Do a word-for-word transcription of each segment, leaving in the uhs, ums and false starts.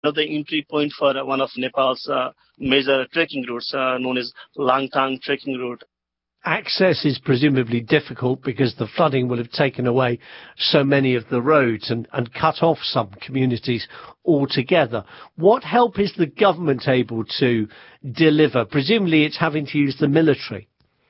Another entry point for uh, one of Nepal's uh, major trekking routes, uh, known as Langtang trekking route. Access is presumably difficult because the flooding will have taken away so many of the roads and, and cut off some communities altogether. What help is the government able to deliver? Presumably it's having to use the military.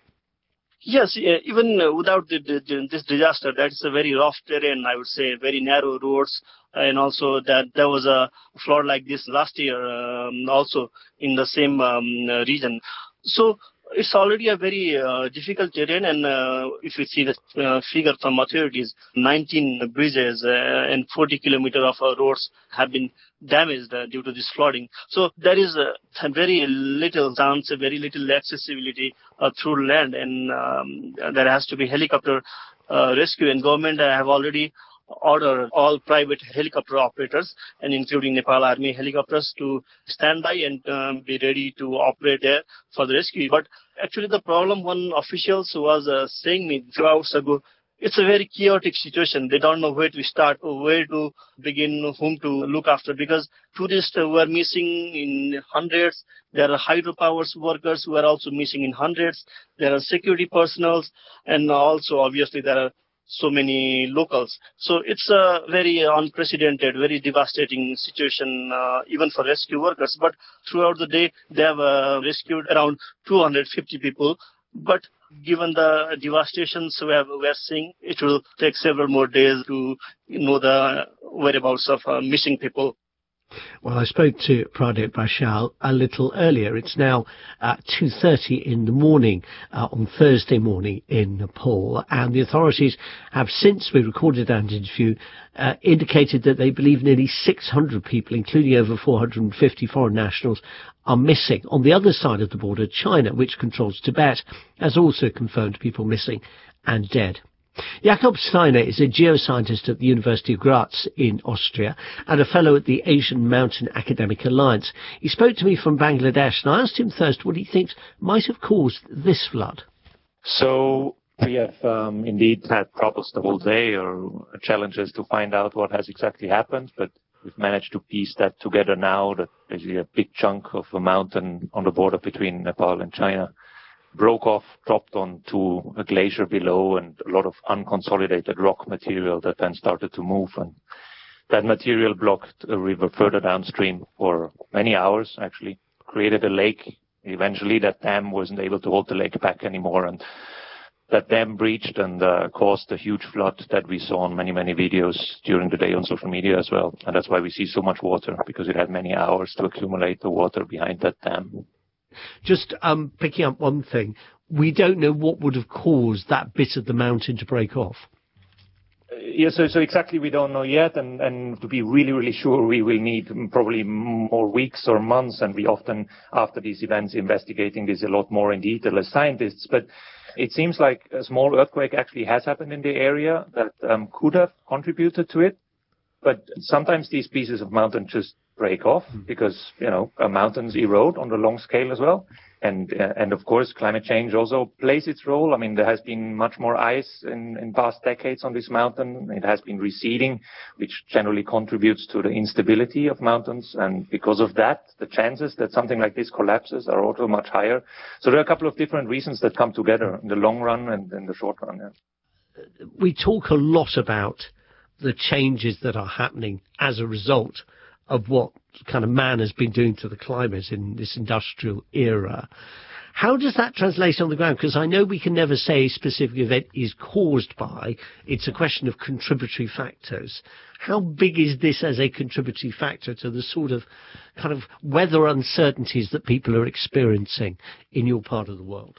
Yes, yeah, even uh, without the, the, this disaster, that is a very rough terrain, I would say, very narrow roads, and also that there was a flood like this last year, um, also in the same um, uh, region. So it's already a very uh, difficult terrain, and uh, if you see the uh, figure from authorities, nineteen bridges uh, and forty kilometers of uh, roads have been damaged uh, due to this flooding. So there is uh, very little chance, very little accessibility uh, through land, and um, there has to be helicopter uh, rescue, and government uh, have already order all private helicopter operators, and including Nepal Army helicopters, to stand by and um, be ready to operate there for the rescue. But actually the problem, one official was uh, saying me two hours ago, it's a very chaotic situation. They don't know where to start, or where to begin, whom to look after, because tourists were missing in hundreds. There are hydropower workers who are also missing in hundreds. There are security personnel, and also obviously there are so many locals. So it's a very unprecedented, very devastating situation, uh, even for rescue workers. But throughout the day, they have uh, rescued around two hundred fifty people. But given the devastations we are, we are seeing, it will take several more days to know the whereabouts of uh, missing people. Well, I spoke to Pradeep Bashal a little earlier. It's now uh, two thirty in the morning uh, on Thursday morning in Nepal, and the authorities have, since we recorded that interview, uh, indicated that they believe nearly six hundred people, including over four hundred fifty foreign nationals, are missing. On the other side of the border, China, which controls Tibet, has also confirmed people missing and dead. Jakob Steiner is a geoscientist at the University of Graz in Austria and a fellow at the Asian Mountain Academic Alliance. He spoke to me from Bangladesh, and I asked him first what he thinks might have caused this flood. So we have um, indeed had troubles the whole day, or challenges to find out what has exactly happened, but we've managed to piece that together now, that basically a big chunk of a mountain on the border between Nepal and China broke off, dropped onto a glacier below, and a lot of unconsolidated rock material that then started to move. And that material blocked a river further downstream for many hours, actually, created a lake. Eventually that dam wasn't able to hold the lake back anymore, and that dam breached and uh, caused a huge flood that we saw on many, many videos during the day on social media as well. And that's why we see so much water, because it had many hours to accumulate the water behind that dam. Just um, picking up one thing, we don't know what would have caused that bit of the mountain to break off. Yeah, so, so exactly we don't know yet, and, and to be really, really sure, we will need probably more weeks or months, and we often, after these events, investigating this a lot more in detail as scientists. But it seems like a small earthquake actually has happened in the area that um, could have contributed to it. But sometimes these pieces of mountain just break off because, you know, mountains erode on the long scale as well. And, uh, and of course, climate change also plays its role. I mean, there has been much more ice in, in past decades on this mountain. It has been receding, which generally contributes to the instability of mountains. And because of that, the chances that something like this collapses are also much higher. So there are a couple of different reasons that come together in the long run and in the short run. Yeah. We talk a lot about the changes that are happening as a result of what kind of man has been doing to the climate in this industrial era. How does that translate on the ground? Because I know we can never say a specific event is caused by. It's a question of contributory factors. How big is this as a contributory factor to the sort of kind of weather uncertainties that people are experiencing in your part of the world?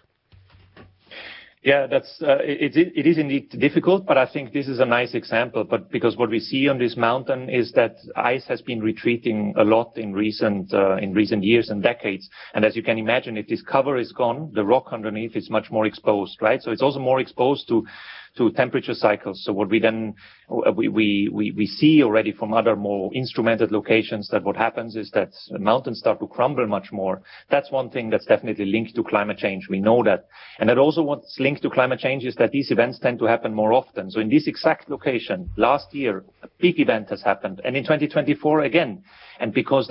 Yeah, that's uh, it, it, it is indeed difficult, but I think this is a nice example. But because what we see on this mountain is that ice has been retreating a lot in recent uh, in recent years and decades. And as you can imagine, if this cover is gone, the rock underneath is much more exposed, right? So it's also more exposed to to temperature cycles. So what we then, we, we, we, we see already from other more instrumented locations that what happens is that mountains start to crumble much more. That's one thing that's definitely linked to climate change. We know that. And that also what's linked to climate change is that these events tend to happen more often. So in this exact location, last year, a big event has happened. And in twenty twenty-four again. And because